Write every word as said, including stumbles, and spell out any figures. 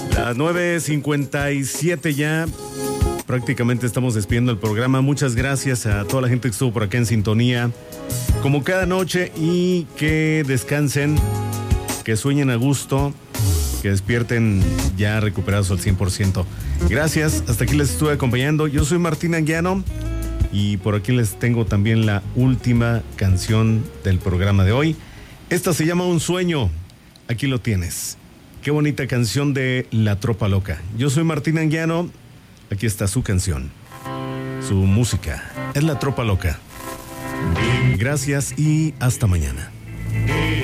Las nueve cincuenta y siete ya. Prácticamente estamos despidiendo el programa. Muchas gracias a toda la gente que estuvo por acá en sintonía, como cada noche, y que descansen, que sueñen a gusto, que despierten ya recuperados al cien por ciento. Gracias, hasta aquí les estuve acompañando. Yo soy Martín Anguiano y por aquí les tengo también la última canción del programa de hoy. Esta se llama Un Sueño. Aquí lo tienes. Qué bonita canción de La Tropa Loca. Yo soy Martín Anguiano. Aquí está su canción, su música. Es La Tropa Loca. Gracias y hasta mañana.